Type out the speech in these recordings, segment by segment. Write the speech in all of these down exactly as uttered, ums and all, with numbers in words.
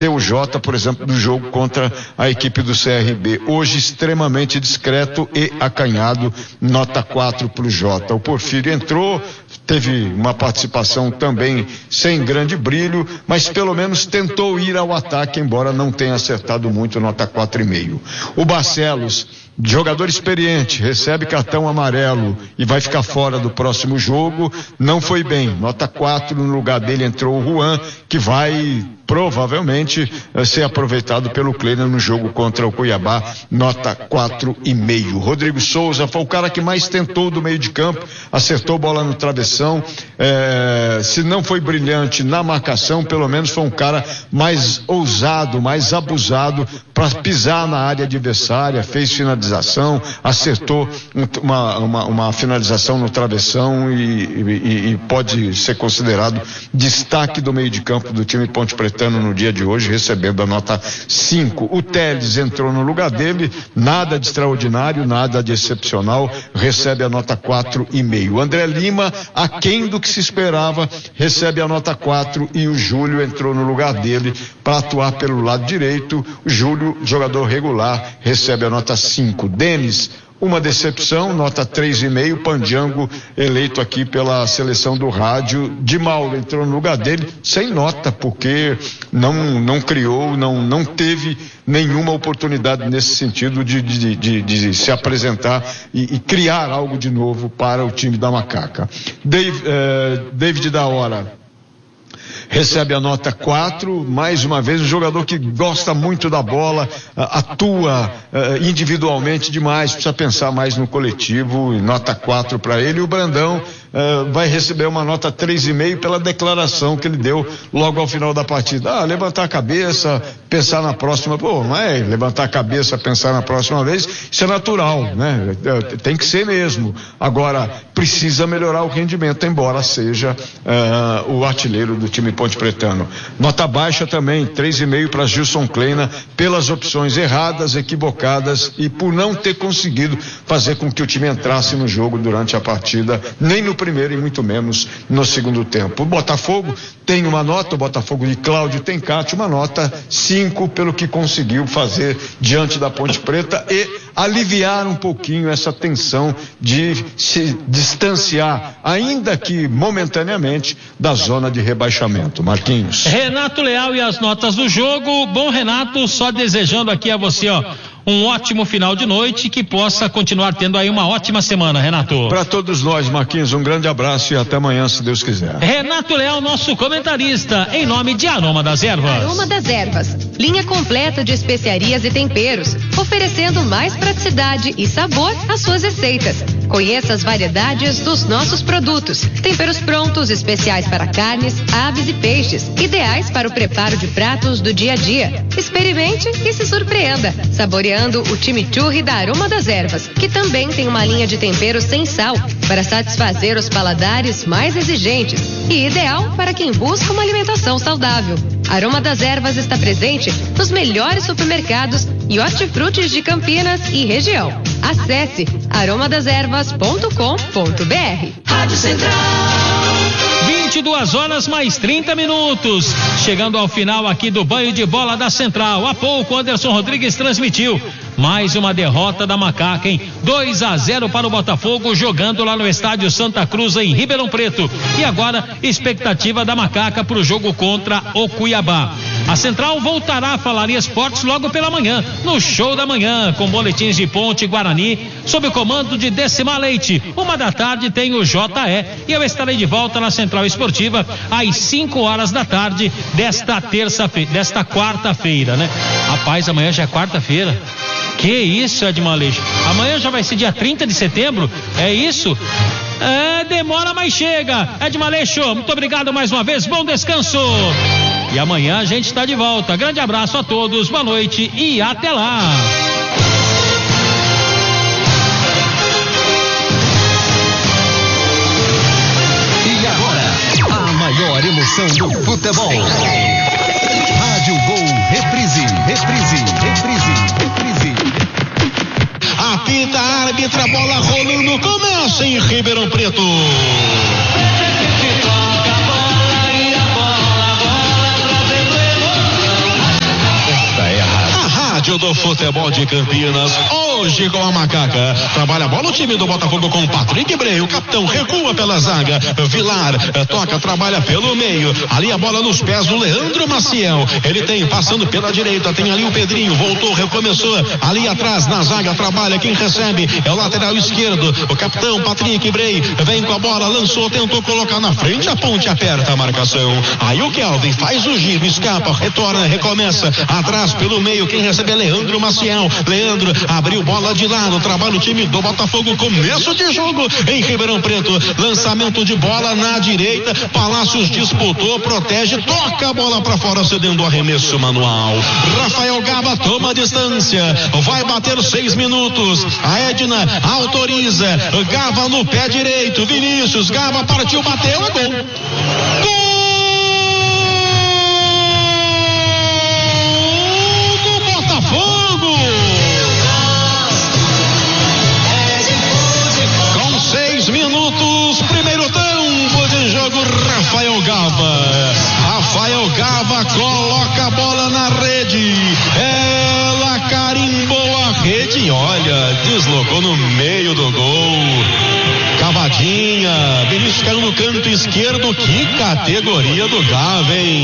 o Jota, por exemplo, do jogo contra a equipe do C R B. Hoje extremamente discreto e acanhado, nota quatro para o Jota. O Porfírio entrou, teve uma participação também sem grande brilho, mas pelo menos tentou ir ao ataque, embora não tenha acertado muito, nota quatro e meio. O Barcelos, jogador experiente, recebe cartão amarelo e vai ficar fora do próximo jogo, não foi bem, nota quatro, no lugar dele entrou o Juan, que vai provavelmente eh, ser aproveitado pelo Kleina no jogo contra o Cuiabá, nota quatro e meio. Rodrigo Souza foi o cara que mais tentou do meio de campo, acertou bola no travessão, eh, se não foi brilhante na marcação, pelo menos foi um cara mais ousado, mais abusado para pisar na área adversária, fez finalização, acertou uma, uma, uma finalização no travessão e, e, e pode ser considerado destaque do meio de campo do time Ponte Pretano no dia de hoje, recebendo a nota cinco. O Teles entrou no lugar dele, nada de extraordinário, nada de excepcional, recebe a nota quatro e meio. André Lima, aquém do que se esperava, recebe a nota quatro, e o Júlio entrou no lugar dele para atuar pelo lado direito. O Júlio, jogador regular, recebe a nota cinco. Denis, uma decepção, nota três e meio. Pandiango, eleito aqui pela seleção do rádio. De Mauro entrou no lugar dele sem nota, porque não, não criou, não, não teve nenhuma oportunidade nesse sentido de, de, de, de se apresentar e, e criar algo de novo para o time da Macaca. Dave, eh, David da Hora recebe a nota quatro, mais uma vez um jogador que gosta muito da bola, atua uh, individualmente demais, precisa pensar mais no coletivo, e nota quatro para ele. E o Brandão uh, vai receber uma nota três e meio pela declaração que ele deu logo ao final da partida. Ah, levantar a cabeça, pensar na próxima. Pô, não é levantar a cabeça, pensar na próxima vez, isso é natural, né? Tem que ser mesmo. Agora, precisa melhorar o rendimento, embora seja uh, o artilheiro do time Ponte Pretano. Nota baixa também, três e meio para Gilson Kleina, pelas opções erradas, equivocadas, e por não ter conseguido fazer com que o time entrasse no jogo durante a partida, nem no primeiro e muito menos no segundo tempo. O Botafogo tem uma nota, o Botafogo de Cláudio Tencati, uma nota cinco, pelo que conseguiu fazer diante da Ponte Preta e aliviar um pouquinho essa tensão de se distanciar, ainda que momentaneamente, da zona de rebaixamento. Marquinhos. Renato Leal e as notas do jogo. Bom, Renato, só desejando aqui a você, ó, um ótimo final de noite, que possa continuar tendo aí uma ótima semana, Renato. Para todos nós, Marquinhos, um grande abraço e até amanhã, se Deus quiser. Renato Leal, nosso comentarista, em nome de Aroma das Ervas. Aroma das Ervas, linha completa de especiarias e temperos, oferecendo mais praticidade e sabor às suas receitas. Conheça as variedades dos nossos produtos. Temperos prontos, especiais para carnes, aves e peixes, ideais para o preparo de pratos do dia a dia. Experimente e se surpreenda, saboreando o chimichurri da Aroma das Ervas, que também tem uma linha de temperos sem sal, para satisfazer os paladares mais exigentes e ideal para quem busca uma alimentação saudável. Aroma das Ervas está presente nos melhores supermercados e hortifrutis de Campinas e região. Acesse aroma das ervas ponto com ponto br. Rádio Central. vinte e duas horas mais trinta minutos. Chegando ao final aqui do banho de bola da Central. Há pouco Anderson Rodrigues transmitiu mais uma derrota da Macaca, hein? dois a zero para o Botafogo, jogando lá no estádio Santa Cruz, em Ribeirão Preto. E agora, expectativa da Macaca para o jogo contra o Cuiabá. A Central voltará a falar em esportes logo pela manhã, no Show da Manhã, com boletins de Ponte e Guarani, sob o comando de Decimar Leite. Uma da tarde tem o J E e eu estarei de volta na Central Esportiva às cinco horas da tarde desta terça-feira, desta quarta-feira, né? Rapaz, amanhã já é quarta-feira. Que isso, Edmar Leixo? Amanhã já vai ser dia trinta de setembro? É isso? É, demora, mas chega. Edmar Leixo, muito obrigado mais uma vez, bom descanso. E amanhã a gente está de volta. Grande abraço a todos, boa noite e até lá. E agora, a maior emoção do futebol. Rádio Gol, reprise, reprise, reprise, reprise. Apita a árbitra, bola rolando, começa em Ribeirão Preto. rádio do futebol de Campinas, hoje com a Macaca. Trabalha a bola o time do Botafogo com Patrick Breu, o capitão recua pela zaga, Vilar toca, trabalha pelo meio, ali a bola nos pés do Leandro Maciel, ele tem, passando pela direita, tem ali o Pedrinho, voltou, recomeçou, ali atrás na zaga, trabalha, quem recebe é o lateral esquerdo, o capitão Patrick Breu, vem com a bola, lançou, tentou colocar na frente, a ponte aperta a marcação, aí o Kelvin faz o giro, escapa, retorna, recomeça, atrás pelo meio, quem recebe é Leandro Maciel, Leandro abriu bola de lado, trabalha o time do Botafogo, começo de jogo em Ribeirão Preto, lançamento de bola na direita, Palácios disputou, protege, toca a bola para fora, cedendo o arremesso manual, Rafael Gava toma distância, vai bater seis minutos, a Edna autoriza, Gava no pé direito, Vinícius, Gava partiu, bateu, é gol, gol do Botafogo, com seis minutos, primeiro tempo de jogo, Rafael Gava, Rafael Gava coloca a bola na rede, ela carimbou a rede, olha, deslocou no meio do gol, cavadinha, Vinícius caiu no canto esquerdo, que categoria do Gava, hein?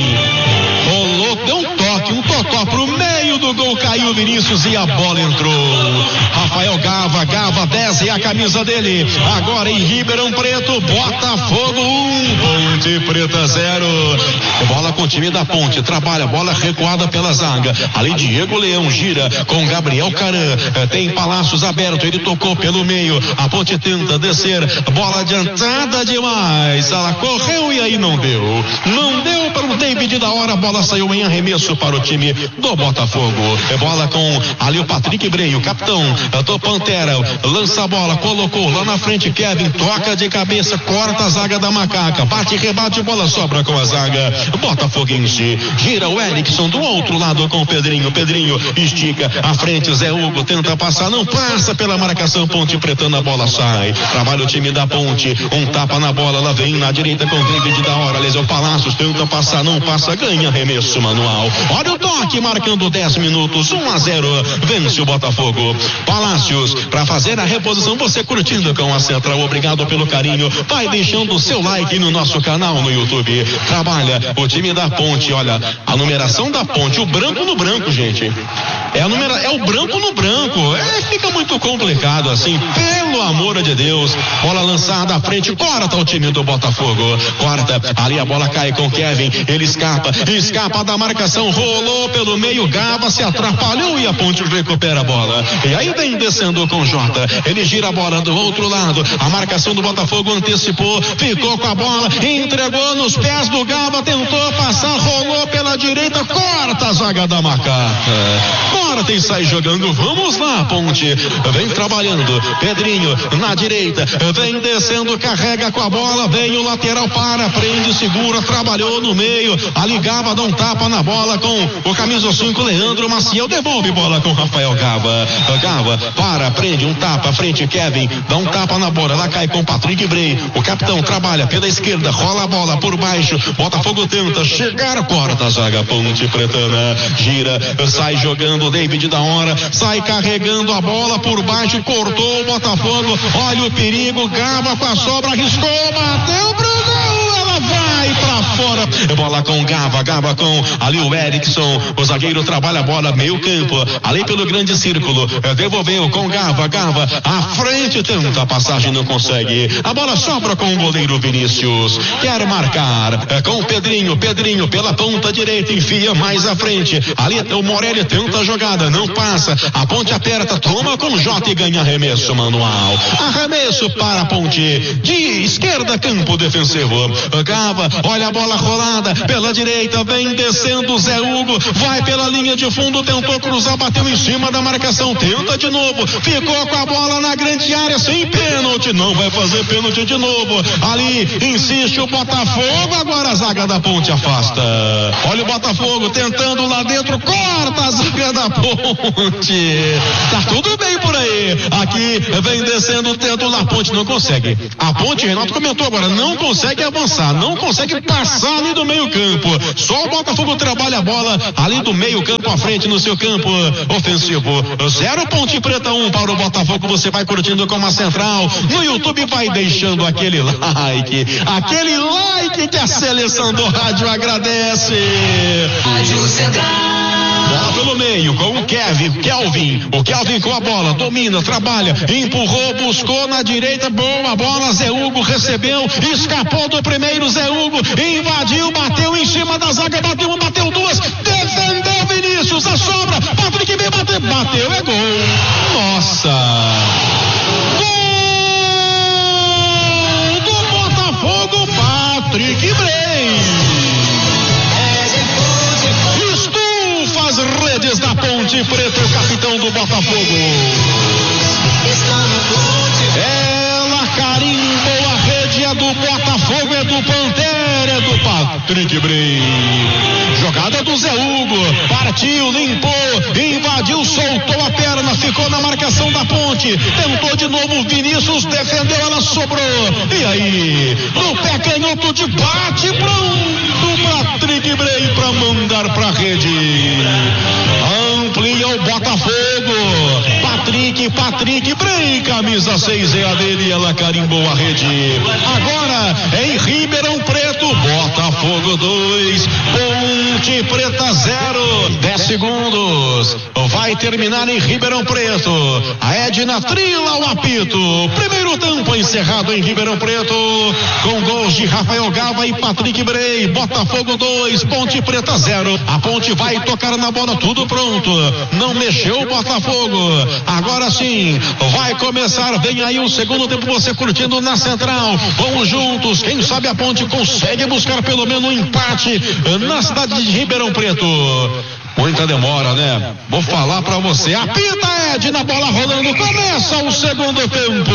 Rolou, deu um toque, um totó pro meio do gol, caiu Vinícius e a bola entrou. Rafael Gava, Gava dez é a camisa dele. Agora em Ribeirão Preto, Botafogo um, Ponte Preta zero. Bola com o time da Ponte, trabalha, bola recuada pela zaga. Ali Diego Leão gira com Gabriel Caran. Tem Palácios aberto, ele tocou pelo meio. A Ponte tenta descer, bola adiantada demais. Ela correu e aí não deu. Não deu para o David da hora, a bola saiu em arremesso para o time do Botafogo. É bola com ali o Patrick Breu, capitão do Pantera, lança a bola, colocou lá na frente Kevin, toca de cabeça, corta a zaga da Macaca, bate, rebate, bola sobra com a zaga botafoguense, gira o Erickson do outro lado com o Pedrinho, Pedrinho estica à frente, Zé Hugo tenta passar, não passa pela marcação, Ponte Pretana, a bola sai, trabalha o time da Ponte, um tapa na bola, ela vem na direita com o David da hora, Lesão Palácios tenta passar, não passa, ganha arremesso manual, olha o toque, marcando dez minutos, um a zero, vence o Botafogo. Palácios, para fazer a reposição, você curtindo com a Central, obrigado pelo carinho, vai deixando o seu like no nosso canal no YouTube, trabalha o time da Ponte, olha, a numeração da Ponte, o branco no branco, gente, é, a numera, é o branco no branco, é, fica muito complicado assim, pelo amor de Deus, bola lançada à frente, corta o time do Botafogo, corta, ali a bola cai com Kevin, ele escapa, escapa da marcação, rolou pelo meio, Gava se atrapalhou e a Ponte recupera a bola, e aí vem descendo com Jota, ele gira a bola do outro lado, a marcação do Botafogo antecipou, ficou com a bola, entregou nos pés do Gava, tentou passar, rolou pela direita, corta a zaga da Macaca, corta e sai jogando, vamos lá Ponte, vem trabalhando, Pedrinho na direita, vem descendo, carrega com a bola, vem o lateral, para, prende, segura, trabalhou no meio, ali Gava dá um tapa na bola com o camisa cinco, Leandro Maciel, devolve bola com Rafael Gava, Gava, para, prende, um tapa, frente, Kevin, dá um tapa na bola, ela cai com Patrick Breu, o capitão trabalha pela esquerda, rola a bola por baixo, Botafogo tenta chegar, corta a zaga, Ponte Pretana, gira, sai jogando, David da hora, sai carregando a bola por baixo, cortou o Botafogo, olha o perigo, Gava com a sobra, arriscou, bateu pro gol, ela vai pra fora, bola com Gava, Gava com ali o Erickson, o zagueiro trabalha a bola, meio campo, ali pelo grande círculo, devolveu com Gava, Gava, à frente, tenta a passagem, não consegue, a bola sobra com o goleiro Vinícius, quer marcar, com o Pedrinho, Pedrinho pela ponta direita, enfia mais à frente, ali o Morelli tenta a jogada, não passa, a Ponte aperta, toma com Jota e ganha arremesso manual, arremesso para a Ponte, de esquerda, campo defensivo, Gava, olha a bola rolada, pela direita, vem descendo Zé Hugo, vai pela linha de fundo, tentou cruzar, bateu em cima da marcação, tenta de novo, ficou com a bola na grande área, sem pênalti, não vai fazer pênalti de novo, ali insiste o Botafogo, agora a zaga da Ponte afasta, olha o Botafogo tentando lá dentro, corta a zaga da da Ponte. Tá tudo bem por aí. Aqui vem descendo o teto da Ponte, não consegue. A Ponte, Renato comentou agora, não consegue avançar, não consegue passar ali do meio campo. Só o Botafogo trabalha a bola ali do meio campo à frente no seu campo ofensivo. Zero Ponte Preta, um para o Botafogo. Você vai curtindo com a Central. No YouTube vai deixando aquele like, aquele like que a seleção do rádio agradece. Rádio Central. Bola pelo meio com o Kevin, Kelvin, o Kelvin com a bola, domina, trabalha, empurrou, buscou na direita, boa bola, Zé Hugo recebeu, escapou do primeiro, Zé Hugo invadiu, bateu em cima da zaga, bateu uma, bateu duas, defendeu Vinícius, a sobra, Patrick bem bateu, bateu, é gol, nossa, gol do Botafogo, Patrick Bray. As redes da Ponte Preta, o capitão do Botafogo. Ela carimbou a rede, é do Botafogo, é do Pantera, é do Patrick Bray. Jogada do Zé Hugo, partiu, limpou, invadiu, soltou a perna, ficou na marcação da Ponte, tentou de novo, Vinícius defendeu, ela sobrou. E aí, no pé canhoto de bate, pronto, Patrick Bray para mandar pra rede. Amplia o Botafogo. Patrick, Patrick Bray, camisa seis é a dele, ela carimbou a rede. Agora em Ribeirão Preto, Botafogo dois, Ponte Preta zero. dez segundos. Vai terminar em Ribeirão Preto. A Edna trila o apito. Primeiro tempo encerrado em Ribeirão Preto, com gols de Rafael Gava e Patrick Bray. Botafogo dois, Ponte Preta zero. A Ponte vai tocar na bola, tudo pronto. Não mexeu o Botafogo. Agora sim, vai começar. Vem aí o segundo tempo, você curtindo na Central. Vamos juntos. Quem sabe a Ponte consegue buscar pelo menos um empate na cidade de Ribeirão Preto. Muita demora, né? Vou falar pra você. Apita, Ed, na bola rolando. Começa o segundo tempo.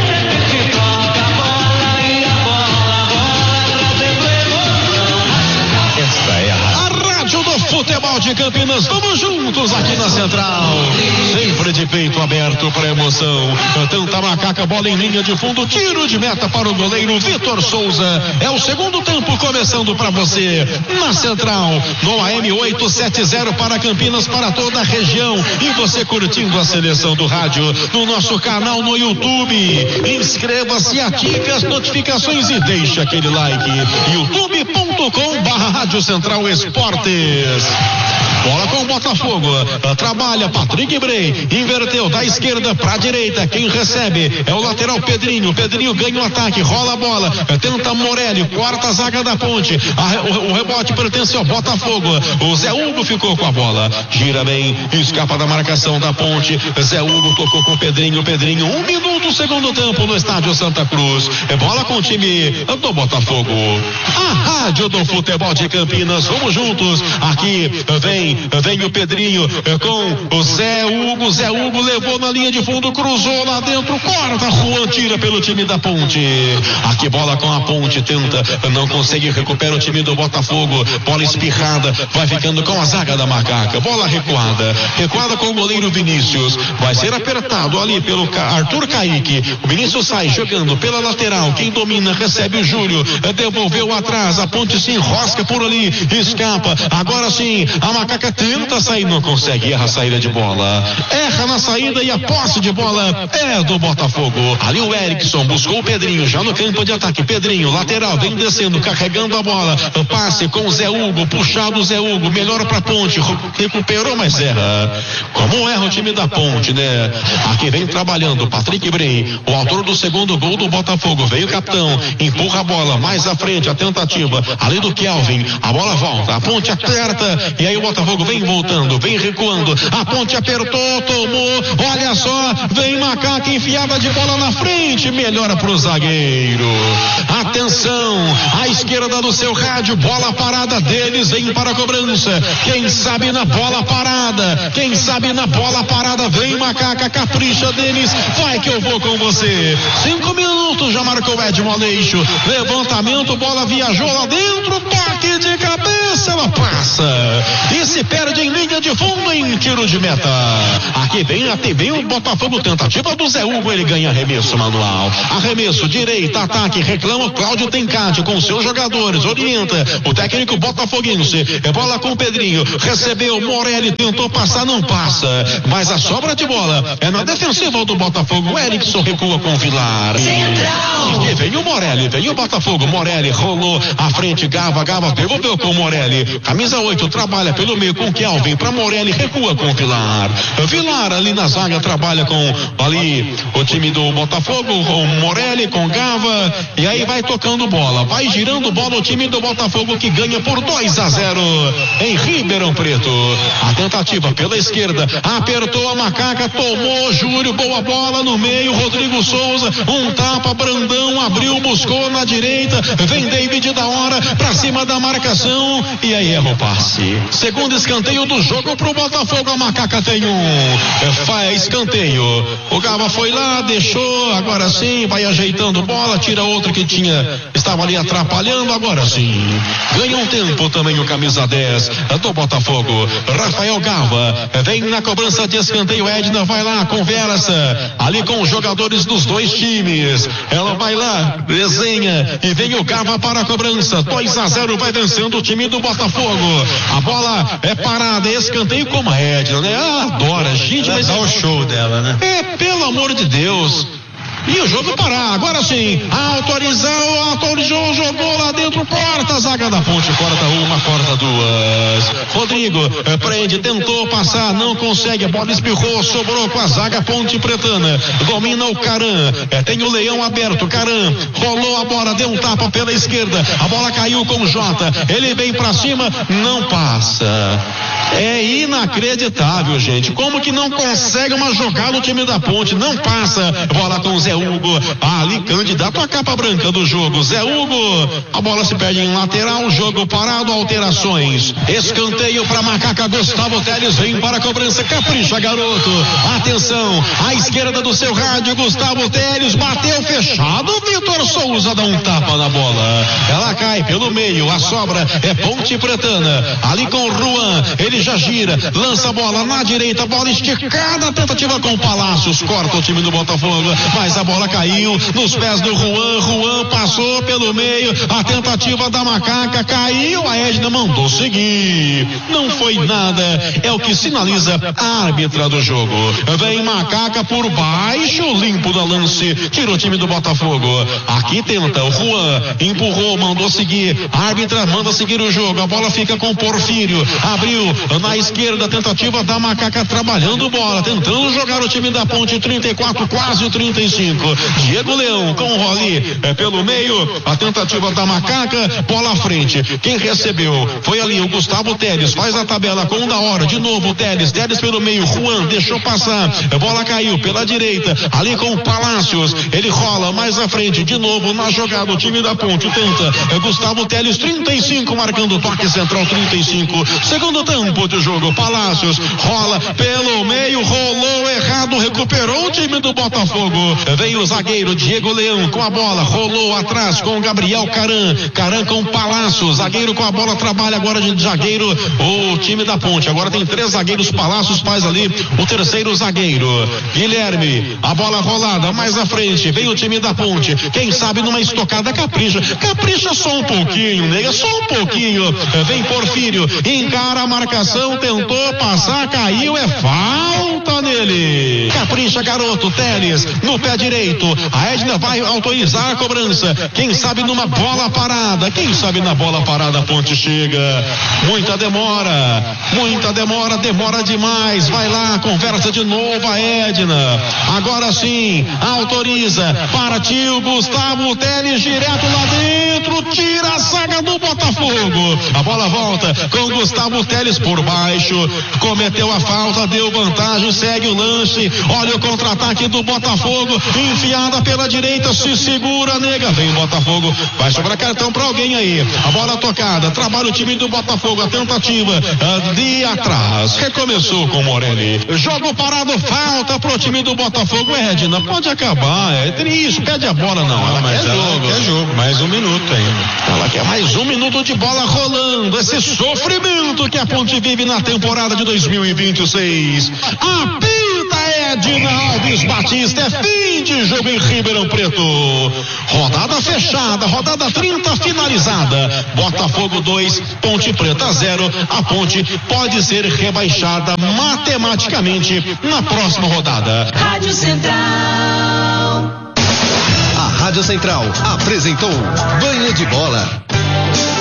Esta é a Rádio do Futebol de Campinas. Vamos juntos aqui na Central. Sempre de peito aberto para emoção. Tanta macaca, bola em linha de fundo. Tiro de meta para o goleiro Vitor Souza. É o segundo tempo começando para você na Central. No A M oitocentos e setenta para Campinas, para toda a região. E você curtindo a seleção do rádio no nosso canal no YouTube. Inscreva-se, ative as notificações e deixe aquele like. youtube ponto com barra Rádio Central Esportes. Bola com o Botafogo, trabalha Patrick Bray, inverteu da esquerda para a direita, quem recebe é o lateral Pedrinho, Pedrinho ganha o ataque, rola a bola, tenta Morelli, corta a zaga da Ponte, a, o, o rebote pertence ao Botafogo, o Zé Hugo ficou com a bola, gira bem, escapa da marcação da Ponte, Zé Hugo tocou com o Pedrinho, Pedrinho, um minuto, segundo tempo no estádio Santa Cruz, é bola com o time do Botafogo, a Rádio do Futebol de Campinas, vamos juntos, aqui vem Vem o Pedrinho com o Zé Hugo. Zé Hugo levou na linha de fundo, cruzou lá dentro, corta, Juan tira pelo time da Ponte. Aqui bola com a Ponte, tenta, não consegue, recupera o time do Botafogo. Bola espirrada, vai ficando com a zaga da macaca. Bola recuada, recuada com o goleiro Vinícius. Vai ser apertado ali pelo Arthur Kaique. O Vinícius sai jogando pela lateral. Quem domina recebe o Júlio. Devolveu atrás, a Ponte se enrosca por ali, escapa. Agora sim, a macaca tenta sair, não consegue, erra a saída de bola, erra na saída e a posse de bola é do Botafogo. Ali o Erickson buscou o Pedrinho, já no campo de ataque, Pedrinho, lateral, vem descendo, carregando a bola, passe com o Zé Hugo, puxado o Zé Hugo, melhor pra Ponte, recuperou, mas erra. Como erra o time da Ponte, né? Aqui vem trabalhando o Patrick Bray, o autor do segundo gol do Botafogo, veio o capitão, empurra a bola, mais à frente, a tentativa, ali do Kelvin, a bola volta, a Ponte aperta, e aí o Botafogo vem voltando, vem recuando, a Ponte apertou, tomou, olha só, vem Macaca, enfiada de bola na frente, melhora pro zagueiro. Atenção, à esquerda do seu rádio, bola parada deles, vem para a cobrança. Quem sabe na bola parada, quem sabe na bola parada, vem Macaca, capricha deles, vai que eu vou com você. Cinco minutos já marcou Edmo Aleixo, levantamento, bola viajou lá dentro, toque de cabeça, ela passa e se perde em em linha de fundo em tiro de meta. Aqui vem a T V, o Botafogo, tentativa do Zé Hugo, ele ganha arremesso manual. Arremesso, direita, ataque, reclama, Cláudio Tencati com seus jogadores, orienta o técnico botafoguense. É bola com o Pedrinho, recebeu, Morelli tentou passar, não passa. Mas a sobra de bola é na defensiva do Botafogo. O Erickson recua com o Vilar. Central. E vem o Morelli, vem o Botafogo. Morelli rolou à frente, Gava, Gava devolveu com o Morelli. Camisa oito trabalha pelo meio com Kelvin. Para Morelli, recua com o Vilar. Vilar ali na zaga trabalha com ali o time do Botafogo, com Morelli, com Gava. E aí vai tocando bola, vai girando bola o time do Botafogo, que ganha por dois a zero em Ribeirão Preto. A tentativa pela esquerda, apertou a macaca, tomou Júlio, boa bola no meio, Rodrigo Souza, um tapa, Brandão abriu, buscou na direita, vem David da hora pra cima da marcação e aí erra o passe. Segundo escanteio do jogo pro Botafogo, a macaca tem um, faz escanteio. O Gava foi lá, deixou, agora sim, vai ajeitando bola, tira outra que tinha, estava ali atrapalhando, agora sim. Ganha um tempo também o camisa dez do Botafogo. Rafael Gava vem na cobrança de escanteio, Edna vai lá, conversa ali com os jogadores dos dois times. Ela vai lá, desenha e vem o Gava para a cobrança. dois a zero vai vencendo o time do Botafogo. A bola é parada, escanteio como a Edna, né? Ela adora, gente, mas é o show dela, né? É, pelo amor de Deus. E o jogo parar, agora sim, autorizou, autorizou, jogou lá dentro, corta a zaga da Ponte, corta uma, corta duas. Rodrigo eh, prende, tentou passar, não consegue, a bola espirrou, sobrou com a zaga Ponte Pretana, domina o Caran, eh, tem o Leão aberto, Caran, rolou a bola, deu um tapa pela esquerda, a bola caiu com o Jota, ele vem pra cima, não passa. É inacreditável, gente, como que não consegue uma jogada no time da Ponte, não passa, bola com o Zé Hugo, ali candidato à capa branca do jogo, Zé Hugo, a bola se perde em lateral, jogo parado, alterações, escanteio para Macaca, Gustavo Teles vem para a cobrança, capricha garoto, atenção, à esquerda do seu rádio, Gustavo Teles, bateu fechado, Vitor Souza dá um tapa na bola, ela cai pelo meio, a sobra é Ponte Pretana, ali com o Juan, ele já gira, lança a bola na direita, bola esticada, tentativa com o Palácios, corta o time do Botafogo, mas a bola caiu nos pés do Juan, Juan passou pelo meio, a tentativa da Macaca caiu, a Edna mandou seguir, não foi nada, é o que sinaliza a árbitra do jogo. Vem Macaca por baixo, limpo da lance, tirou o time do Botafogo, aqui tenta, o Juan empurrou, mandou seguir, a árbitra manda seguir o jogo, a bola fica com Porfírio, abriu na esquerda, tentativa da Macaca trabalhando bola, tentando jogar o time da Ponte, trinta e quatro, quase trinta e cinco. Diego Leão com o Roli é, pelo meio, a tentativa da Macaca, bola à frente, quem recebeu foi ali o Gustavo Teles, faz a tabela com um da hora, de novo o Teles, Teles pelo meio, Juan deixou passar, a bola caiu pela direita, ali com o Palácios, ele rola mais à frente, de novo na jogada, o time da Ponte tenta, é Gustavo Teles, trinta e cinco, marcando o toque central, trinta e cinco, segundo tempo de jogo, Palácios rola pelo meio, rolou errado, recuperou o time do Botafogo, vem o zagueiro Diego Leão com a bola, rolou atrás com o Gabriel Caran, Caran com o Palácios, zagueiro com a bola, trabalha agora de zagueiro o time da Ponte, agora tem três zagueiros, Palácios faz ali o terceiro zagueiro, Guilherme, a bola rolada mais à frente, vem o time da Ponte, quem sabe numa estocada capricha, capricha só um pouquinho, nega, só um pouquinho, vem Porfírio, encara a marcação, tentou passar, caiu, é falta nele, capricha garoto, Teles, no pé direito, a Edna vai autorizar a cobrança, quem sabe numa bola parada, quem sabe na bola parada a Ponte chega, muita demora, muita demora, demora demais, vai lá, conversa de novo a Edna, agora sim, autoriza, partiu Gustavo Teles direto lá dentro, tira a zaga do Botafogo, a bola volta com Gustavo Teles por baixo, cometeu a falta, deu vantagem, segue o lance, olha o contra-ataque do Botafogo, enfiada pela direita, se segura, nega, vem o Botafogo, vai sobrar cartão pra alguém aí, a bola tocada, trabalha o time do Botafogo, a tentativa de atrás, recomeçou com o Morelli, jogo parado, falta pro time do Botafogo. Edna, pode acabar, é triste, pede a bola não, ela mas quer ela jogo, quer jogo, mais um minuto ainda, ela quer mais um minuto de bola rolando, esse sofrimento que a Ponte vive na temporada de dois mil e vinte e seis. Apita Edna Alves Batista, é fim de jogo em Ribeirão Preto. Rodada fechada, rodada trinta finalizada. Botafogo dois, Ponte Preta zero. A Ponte pode ser rebaixada matematicamente na próxima rodada. Rádio Central. A Rádio Central apresentou Banho de Bola.